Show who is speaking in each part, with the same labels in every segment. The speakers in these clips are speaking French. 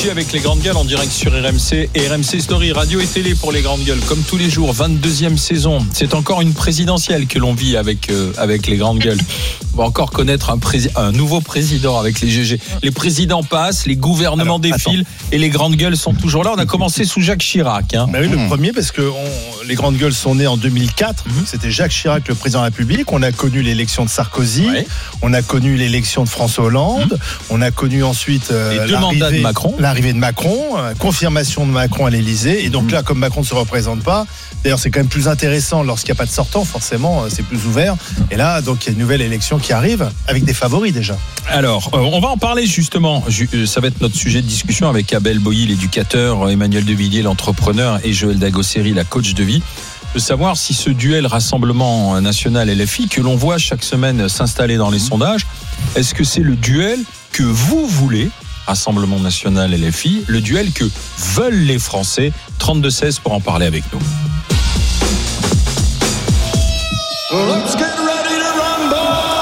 Speaker 1: midi avec les grandes gueules en direct sur RMC et RMC Story, radio et télé pour les grandes gueules. Comme tous les jours, 22e saison. C'est encore une présidentielle que l'on vit avec les grandes gueules. On va encore connaître un nouveau président avec les GG. Les présidents passent, les gouvernements défilent et les grandes gueules sont toujours là. On a commencé sous Jacques Chirac.
Speaker 2: Bah oui, le premier, parce que les grandes gueules sont nées en 2004. C'était Jacques Chirac, le président de la République. On a connu l'élection de Sarkozy. Ouais. On a connu l'élection de François Hollande. On a connu ensuite l'arrivée de Macron, confirmation de Macron à l'Élysée. Et donc là, comme Macron ne se représente pas, d'ailleurs c'est quand même plus intéressant lorsqu'il n'y a pas de sortant, forcément, c'est plus ouvert. Et là, donc il y a une nouvelle élection qui arrive avec des favoris déjà.
Speaker 1: Alors, on va en parler justement. Ça va être notre sujet de discussion avec Abel Boilly, l'éducateur, Emmanuel Devilliers, l'entrepreneur, et Joël Dagosseri, la coach de vie, de savoir si ce duel Rassemblement National LFI que l'on voit chaque semaine s'installer dans les sondages, est-ce que c'est le duel que vous voulez, Rassemblement National LFI, le duel que veulent les Français? 32-16 pour en parler avec nous.
Speaker 3: Let's get ready to rumble.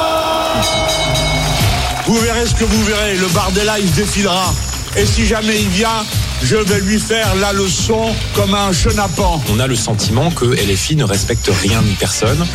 Speaker 3: Vous verrez ce que vous verrez, le Bardella il défilera. Et si jamais il vient, je vais lui faire la leçon comme un chenapan.
Speaker 4: On a le sentiment que LFI ne respecte rien ni personne.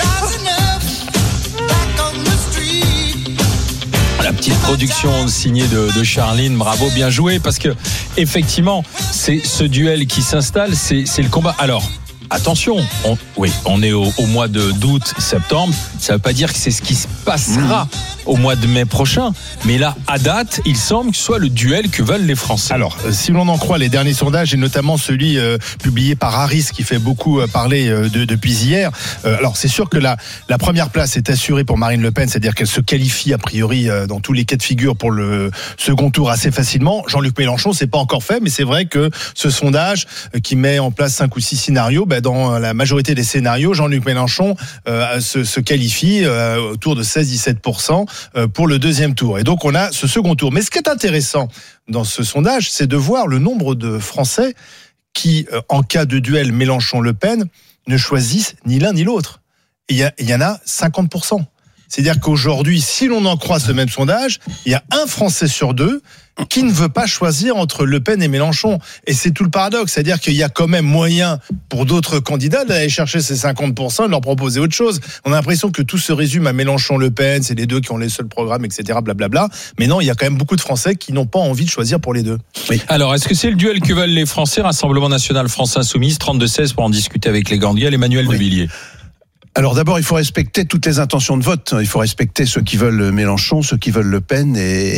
Speaker 1: La petite production signée de Charline, bravo, bien joué, parce que effectivement, c'est ce duel qui s'installe, c'est le combat. Alors, attention, on est au mois d'août, septembre, ça ne veut pas dire que c'est ce qui se passera au mois de mai prochain, mais là, à date, il semble que ce soit le duel que veulent les Français.
Speaker 2: Alors, si l'on en croit les derniers sondages, et notamment celui publié par Harris, qui fait beaucoup parler depuis hier, alors c'est sûr que la première place est assurée pour Marine Le Pen, c'est-à-dire qu'elle se qualifie a priori dans tous les cas de figure pour le second tour assez facilement. Jean-Luc Mélenchon, c'est pas encore fait, mais c'est vrai que ce sondage qui met en place 5 ou 6 scénarios, dans la majorité des scénarios, Jean-Luc Mélenchon se qualifie autour de 16-17% pour le deuxième tour. Et donc on a ce second tour. Mais ce qui est intéressant dans ce sondage, c'est de voir le nombre de Français qui, en cas de duel Mélenchon-Le Pen, ne choisissent ni l'un ni l'autre. Et il y en a 50%. C'est-à-dire qu'aujourd'hui, si l'on en croit ce même sondage, il y a un Français sur deux qui ne veut pas choisir entre Le Pen et Mélenchon. Et c'est tout le paradoxe. C'est-à-dire qu'il y a quand même moyen pour d'autres candidats d'aller chercher ces 50% et de leur proposer autre chose. On a l'impression que tout se résume à Mélenchon-Le Pen, c'est les deux qui ont les seuls programmes, etc. Blablabla. Mais non, il y a quand même beaucoup de Français qui n'ont pas envie de choisir pour les deux.
Speaker 1: Oui. Alors, est-ce que c'est le duel que veulent les Français? Rassemblement National France Insoumise, 32-16 pour en discuter avec les grandes gueules. Emmanuel Devilliers.
Speaker 5: Alors d'abord, il faut respecter toutes les intentions de vote. Il faut respecter ceux qui veulent Mélenchon, ceux qui veulent Le Pen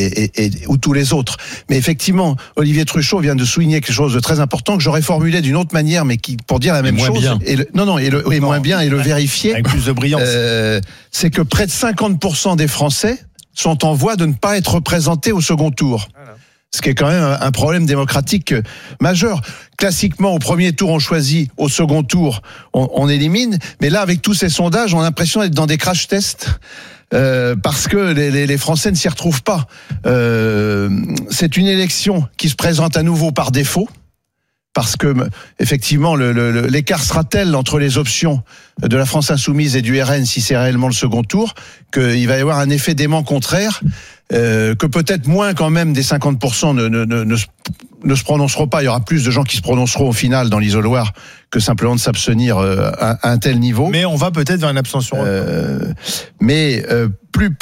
Speaker 5: ou tous les autres. Mais effectivement, Olivier Truchot vient de souligner quelque chose de très important que j'aurais formulé d'une autre manière, mais qui pour dire la même chose.
Speaker 1: Bien.
Speaker 5: Moins bien et le vérifier.
Speaker 2: Avec plus de brillance.
Speaker 5: C'est que près de 50% des Français sont en voie de ne pas être représentés au second tour. Voilà. Ce qui est quand même un problème démocratique majeur. Classiquement, au premier tour, on choisit. Au second tour, on élimine. Mais là, avec tous ces sondages, on a l'impression d'être dans des crash tests. Parce que les Français ne s'y retrouvent pas. C'est une élection qui se présente à nouveau par défaut. Parce que, effectivement, l'écart sera tel entre les options de la France Insoumise et du RN, si c'est réellement le second tour, qu'il va y avoir un effet d'aimant contraire, que peut-être moins quand même des 50% ne se prononceront pas. Il y aura plus de gens qui se prononceront au final dans l'isoloir que simplement de s'abstenir à un tel niveau.
Speaker 2: Mais on va peut-être vers une abstention.
Speaker 5: Mais plus